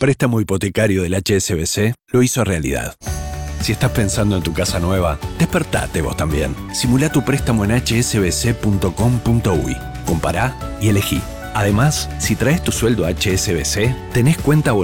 Préstamo hipotecario del HSBC lo hizo realidad. Si estás pensando en tu casa nueva, despertate vos también. Simulá tu préstamo en hsbc.com.uy. Compará y elegí. Además, si traes tu sueldo a HSBC, tenés cuenta